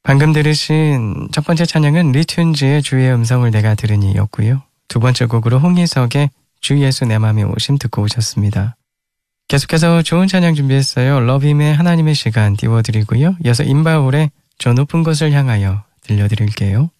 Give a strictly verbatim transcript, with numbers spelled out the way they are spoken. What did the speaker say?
방금 들으신 첫 번째 찬양은 리튠즈의 주의 음성을 내가 들으니였고요. 두 번째 곡으로 홍희석의 주 예수 내 맘에 오심 듣고 오셨습니다. 계속해서 좋은 찬양 준비했어요. 러빔의 하나님의 시간 띄워드리고요. 이어서 임바울의 저 높은 곳을 향하여 들려드릴게요.